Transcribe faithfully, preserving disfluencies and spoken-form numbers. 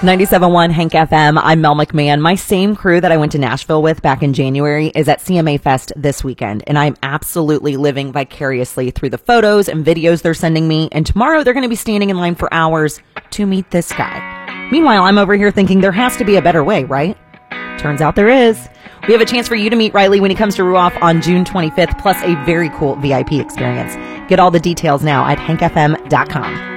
ninety-seven point one Hank F M. I'm Mel McMahon. My same crew that I went to Nashville with back in January is at C M A Fest this weekend, and I'm absolutely living vicariously through the photos and videos they're sending me, and tomorrow they're going to be standing in line for hours to meet this guy. Meanwhile, I'm over here thinking there has to be a better way, right? Turns out there is. We have a chance for you to meet Riley when he comes to Ruoff on June twenty-fifth, plus a very cool V I P experience. Get all the details now at hank f m dot com.